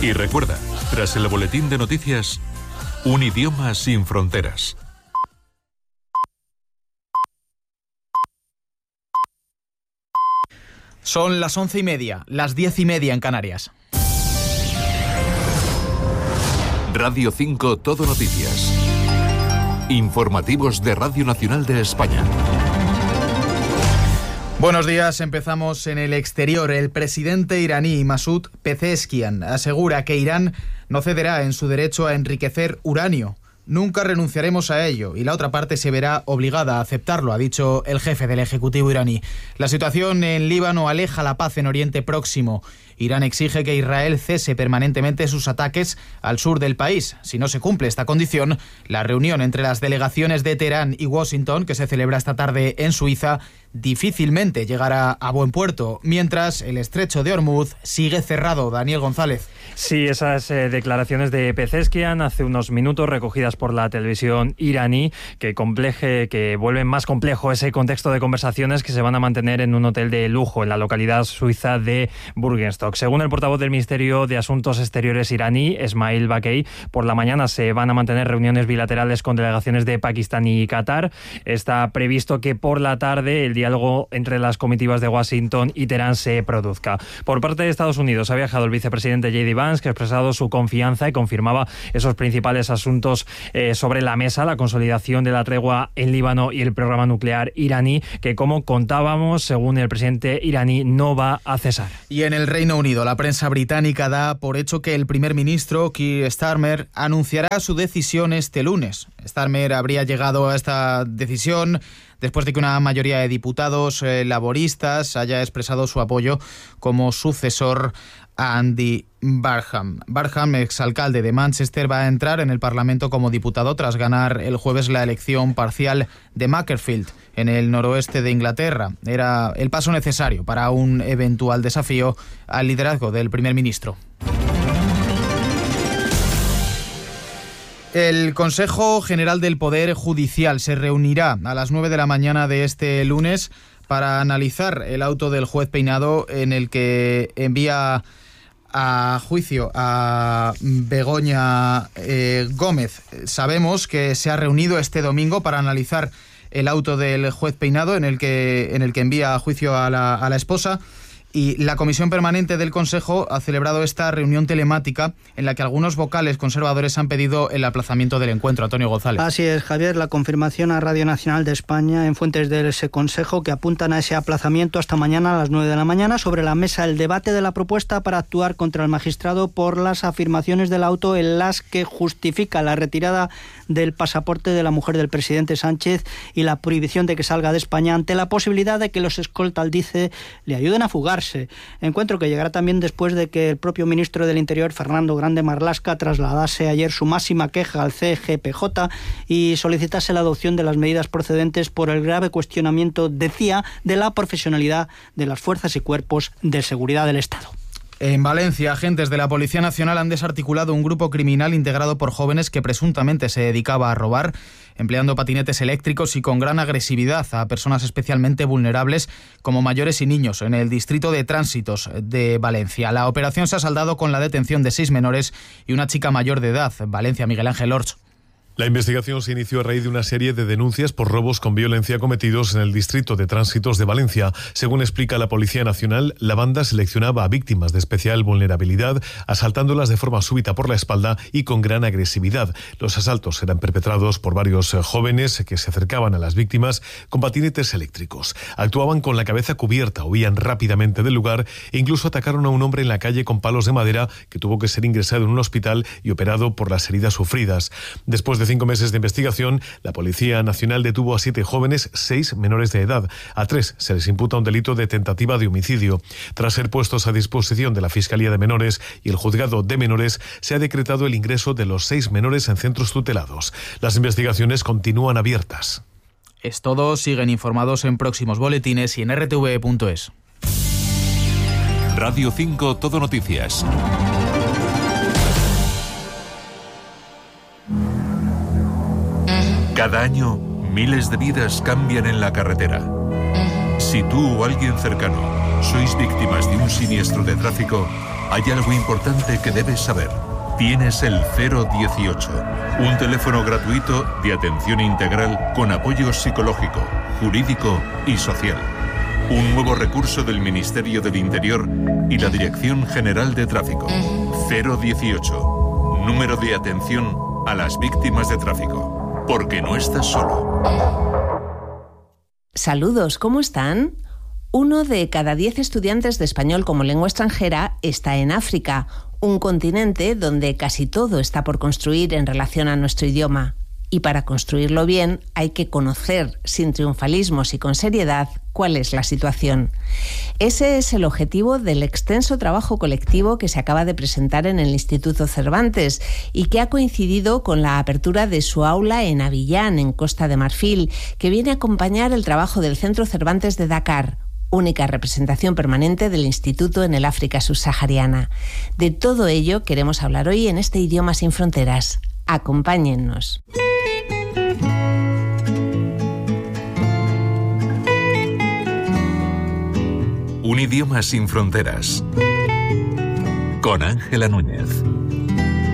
Y recuerda, tras el boletín de noticias, un idioma sin fronteras. Son las 11:30, las 10:30 en Canarias. Radio 5 Todo Noticias. Informativos de Radio Nacional de España. Buenos días, empezamos en el exterior. El presidente iraní Masoud Pezeshkian asegura que Irán no cederá en su derecho a enriquecer uranio. Nunca renunciaremos a ello y la otra parte se verá obligada a aceptarlo, ha dicho el jefe del Ejecutivo iraní. La situación en Líbano aleja la paz en Oriente Próximo. Irán exige que Israel cese permanentemente sus ataques al sur del país. Si no se cumple esta condición, la reunión entre las delegaciones de Teherán y Washington, que se celebra esta tarde en Suiza, difícilmente llegará a buen puerto, mientras el estrecho de Hormuz sigue cerrado. Daniel González. Sí, esas declaraciones de Pezeshkian hace unos minutos recogidas por la televisión iraní que vuelven más complejo ese contexto de conversaciones que se van a mantener en un hotel de lujo en la localidad suiza de Burgenstock. Según el portavoz del Ministerio de Asuntos Exteriores iraní, Esmail Bakei, por la mañana se van a mantener reuniones bilaterales con delegaciones de Pakistán y Qatar. Está previsto que por la tarde el diálogo entre las comitivas de Washington y Teherán se produzca. Por parte de Estados Unidos ha viajado el vicepresidente J.D. Vance, que ha expresado su confianza y confirmaba esos principales asuntos sobre la mesa, la consolidación de la tregua en Líbano y el programa nuclear iraní, que como contábamos, según el presidente iraní, no va a cesar. Y en el Reino Unido, la prensa británica da por hecho que el primer ministro Keir Starmer anunciará su decisión este lunes. Starmer habría llegado a esta decisión después de que una mayoría de diputados laboristas haya expresado su apoyo como sucesor a Andy Barham. Barham, exalcalde de Manchester, va a entrar en el Parlamento como diputado tras ganar el jueves la elección parcial de Macclesfield, en el noroeste de Inglaterra. Era el paso necesario para un eventual desafío al liderazgo del primer ministro. El Consejo General del Poder Judicial se reunirá a las 9 de la mañana de este lunes para analizar el auto del juez Peinado en el que envía a juicio a Begoña Gómez. Sabemos que se ha reunido este domingo para analizar el auto del juez Peinado en el que envía a juicio a la esposa. Y la Comisión Permanente del Consejo ha celebrado esta reunión telemática en la que algunos vocales conservadores han pedido el aplazamiento del encuentro. Antonio González. Así es, Javier, la confirmación a Radio Nacional de España en fuentes de ese Consejo que apuntan a ese aplazamiento hasta mañana a las 9 de la mañana. Sobre la mesa el debate de la propuesta para actuar contra el magistrado por las afirmaciones del auto en las que justifica la retirada del pasaporte de la mujer del presidente Sánchez y la prohibición de que salga de España ante la posibilidad de que los escoltas, dice, le ayuden a fugarse. Encuentro que llegará también después de que el propio ministro del Interior, Fernando Grande Marlaska, trasladase ayer su máxima queja al CGPJ y solicitase la adopción de las medidas procedentes por el grave cuestionamiento, decía, de la profesionalidad de las fuerzas y cuerpos de seguridad del Estado. En Valencia, agentes de la Policía Nacional han desarticulado un grupo criminal integrado por jóvenes que presuntamente se dedicaba a robar, empleando patinetes eléctricos y con gran agresividad a personas especialmente vulnerables como mayores y niños en el distrito de Tránsitos de Valencia. La operación se ha saldado con la detención de 6 menores y una chica mayor de edad. Valencia, Miguel Ángel Orch. La investigación se inició a raíz de una serie de denuncias por robos con violencia cometidos en el distrito de Tránsitos de Valencia. Según explica la Policía Nacional, la banda seleccionaba a víctimas de especial vulnerabilidad, asaltándolas de forma súbita por la espalda y con gran agresividad. Los asaltos eran perpetrados por varios jóvenes que se acercaban a las víctimas con patinetes eléctricos. Actuaban con la cabeza cubierta, huían rápidamente del lugar e incluso atacaron a un hombre en la calle con palos de madera que tuvo que ser ingresado en un hospital y operado por las heridas sufridas. Después de 5 meses de investigación, la Policía Nacional detuvo a 7 jóvenes, 6 menores de edad. A 3 se les imputa un delito de tentativa de homicidio. Tras ser puestos a disposición de la Fiscalía de Menores y el Juzgado de Menores, se ha decretado el ingreso de los 6 menores en centros tutelados. Las investigaciones continúan abiertas. Es todo. Siguen informados en próximos boletines y en rtv.es. Radio 5 Todo Noticias. Cada año, miles de vidas cambian en la carretera. Si tú o alguien cercano sois víctimas de un siniestro de tráfico, Hay algo importante que debes saber. Tienes el 018, un teléfono gratuito de atención integral con apoyo psicológico, jurídico y social. Un nuevo recurso del Ministerio del Interior y la Dirección General de Tráfico. 018, número de atención a las víctimas de tráfico. Porque no estás solo. Saludos, ¿cómo están? 1 de cada 10 estudiantes de español como lengua extranjera está en África, un continente donde casi todo está por construir en relación a nuestro idioma. Y para construirlo bien hay que conocer, sin triunfalismos y con seriedad, cuál es la situación. Ese es el objetivo del extenso trabajo colectivo que se acaba de presentar en el Instituto Cervantes y que ha coincidido con la apertura de su aula en Abiyán, en Costa de Marfil, que viene a acompañar el trabajo del Centro Cervantes de Dakar, única representación permanente del Instituto en el África subsahariana. De todo ello queremos hablar hoy en este Idioma sin Fronteras. Acompáñennos. Un idioma sin fronteras. Con Ángela Núñez.